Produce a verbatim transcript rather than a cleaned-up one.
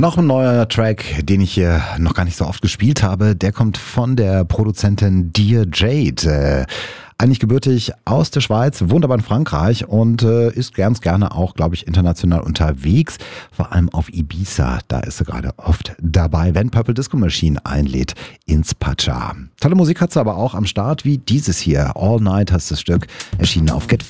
Noch ein neuer Track, den ich hier noch gar nicht so oft gespielt habe, der kommt von der Produzentin Dear Jade. Äh, eigentlich gebürtig aus der Schweiz, wohnt aber in Frankreich und äh, ist ganz gerne auch, glaube ich, international unterwegs. Vor allem auf Ibiza, da ist sie gerade oft dabei, wenn Purple Disco Machine einlädt ins Pacha. Tolle Musik hat sie aber auch am Start, wie dieses hier. All Night heißt das Stück, erschienen auf Get